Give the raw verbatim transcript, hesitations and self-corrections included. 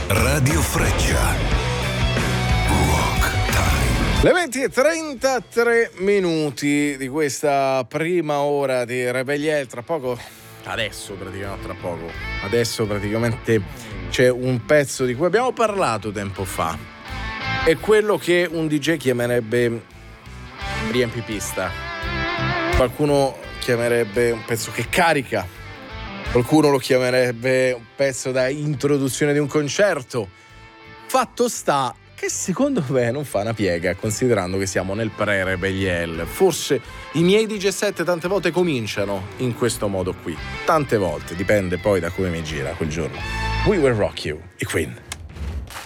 Radio Freccia. Rock Time. Le venti e trentatré minuti di questa prima ora di Rebelliel. Tra poco, adesso praticamente, tra poco, adesso praticamente c'è un pezzo di cui abbiamo parlato tempo fa. È quello che un D J chiamerebbe riempipista. Qualcuno chiamerebbe un pezzo che carica. Qualcuno lo chiamerebbe un pezzo da introduzione di un concerto. Fatto sta che secondo me non fa una piega, considerando che siamo nel pre-Rebelliel. Forse i miei D J set tante volte cominciano in questo modo qui. Tante volte, dipende poi da come mi gira quel giorno. We Will Rock You, i Queen.